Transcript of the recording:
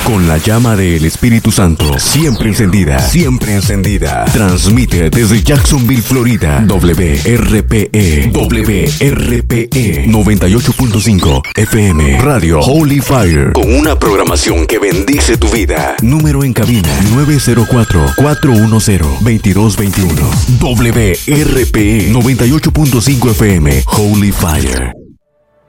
Con la llama del Espíritu Santo siempre encendida, siempre encendida. Transmite desde Jacksonville, Florida. WRPE 98.5 FM Radio Holy Fire, con una programación que bendice tu vida. Número en cabina 904-410-2221. WRPE 98.5 FM Holy Fire.